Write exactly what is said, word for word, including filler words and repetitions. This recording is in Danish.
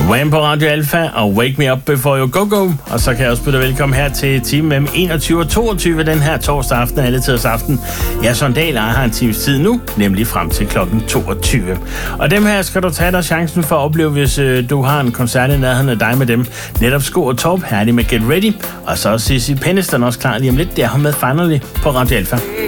Wham på Radio Alpha og Wake Me Up Before You Go Go. Og så kan jeg også byde velkommen her til timen mellem enogtyve og toogtyve den her torsdag aften, alle tiders aften. Ja, Sondal har en times tid nu, nemlig frem til klokken toogtyve. Og dem her skal du tage dig chancen for at opleve, hvis øh, du har en koncert i nærheden af dig med dem. Netop Sko og Torp, her er de med Get Ready. Og så er Sissy Penniston også klar lige om lidt. Der har med Finally på Radio Alpha.